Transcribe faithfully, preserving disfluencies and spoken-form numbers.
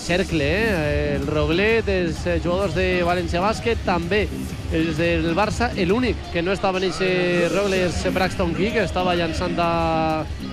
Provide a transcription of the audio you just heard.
cercle, eh? El Roblet, els jugadors de València Bàsquet, també els del Barça. L'únic que no estava en aquest rogle és Braxton Key, que estava llançant de